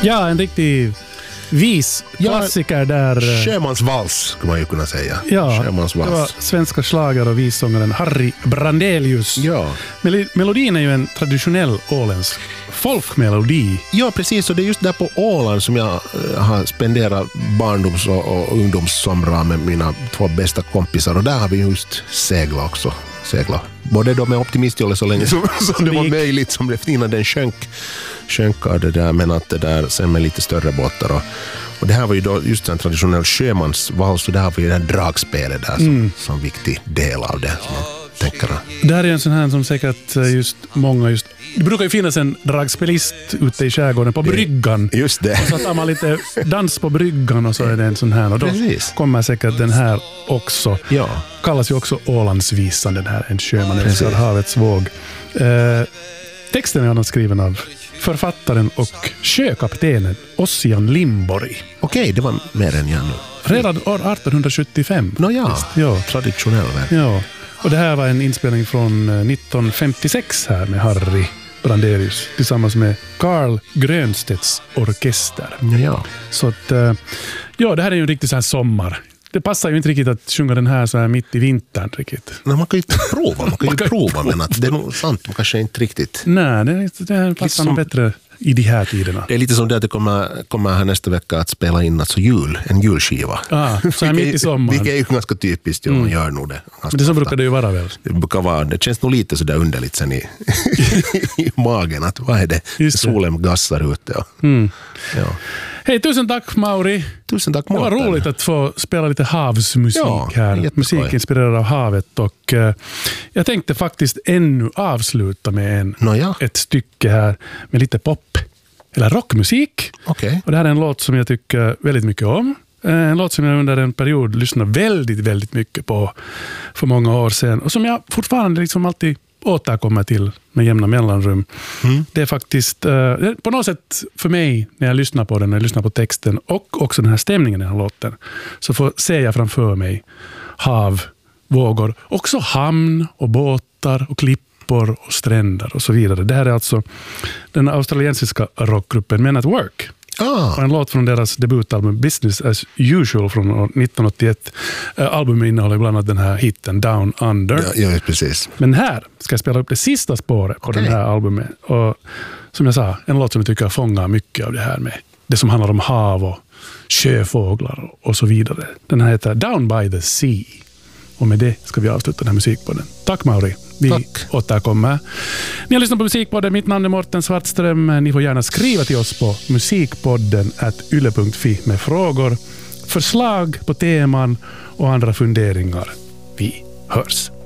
Ja, en riktig vis klassiker där. Sjömansvals kan man ju kunna säga. Ja, Sjömansvals. det var svenska slager och vissångaren Harry Brandelius. Ja. Melodin är ju en traditionell åländsk folkmelodi. Ja, precis. Och det är just där på Åland som jag har spenderat barndoms- och ungdomssomrar med mina 2 bästa kompisar. Och där har vi just seglat också. Både då med optimistjolle så länge som det var möjligt, som det fina den sjönk av det där, men att det där sen med lite större båtar. Och det här var ju då just en traditionell sjömansvals, och det här var ju det här dragspelet där som viktig del av det som man tänker. Det här är en sån här som säkert just många just... Det brukar ju finnas en dragspelist ute i skärgården på bryggan. Just det. Och så tar man lite dans på bryggan och så är det en sån här. Och då kommer säkert den här också. Ja. Kallas ju också Ålandsvisan, den här En sjöman älskar havets våg. Texten är annan skriven av författaren och sjökaptenen Ossian Limborg. Okej, det var mer än jag nu. Redan år 1875. Ja, traditionell. Ja, och det här var en inspelning från 1956 här med Harry Brandelius tillsammans med Carl Grönstedts orkester. Ja. Så att, ja, det här är ju en riktig så här sommar. Det passar ju inte riktigt att sjunga den här så här mitt i vintern riktigt. Nej, man kan ju prova, men att det är nog sant, man kanske inte riktigt. Nej, det passar nog bättre i de här tiderna. Det är lite som det att det kommer här nästa vecka att spela in alltså en julskiva. Så här mitt i sommaren. Vilket är ju ganska typiskt, man gör nog det. Men det så brukar det ju vara väl. Det brukar vara, det känns nog lite sådär underligt sen i magen, att vad är det? Solen gassar ute. Ja. Hej, tusen tack Mauri. Tusen tack, Det var Mårten. roligt att få spela lite havsmusik här. jätteskoj. Musik inspirerad av havet. Och jag tänkte faktiskt ännu avsluta med ett stycke här med lite pop eller rockmusik. Okej. Och det här är en låt som jag tycker väldigt mycket om. En låt som jag under en period lyssnade väldigt, väldigt mycket på för många år sedan. Och som jag fortfarande liksom alltid återkommer till med jämna mellanrum. Det är faktiskt på något sätt för mig när jag lyssnar på den, när jag lyssnar på texten och också den här stämningen i den här låten, så ser jag framför mig hav, vågor, också hamn och båtar och klippor och stränder och så vidare. Det här är alltså den australiensiska rockgruppen Men at Work. Och en låt från deras debutalbum Business as Usual från 1981. Albumet innehåller bland annat den här hitten Down Under. Ja, precis. Men här ska jag spela upp det sista spåret på den här albumet. Och som jag sa, en låt som jag tycker fångar mycket av det här med det som handlar om hav och sjöfåglar och så vidare. Den här heter Down by the Sea. Och med det ska vi avsluta den här musikpodden. Tack Mauri. Vi återkommer. Ni har lyssnat på Musikpodden. Mitt namn är Mårten Svartström. Ni får gärna skriva till oss på musikpodden@yle.fi med frågor, förslag på teman och andra funderingar. Vi hörs.